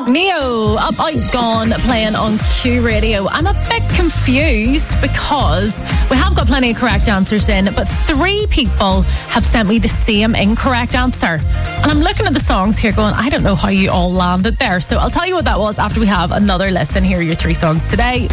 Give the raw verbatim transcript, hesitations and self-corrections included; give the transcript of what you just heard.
Neo, Up, Out, Gone, playing on Q Radio. I'm a bit confused because we have got plenty of correct answers in, but three people have sent me the same incorrect answer. And I'm looking at the songs here going, I don't know how you all landed there. So I'll tell you what that was after we have another listen. Here are your three songs today.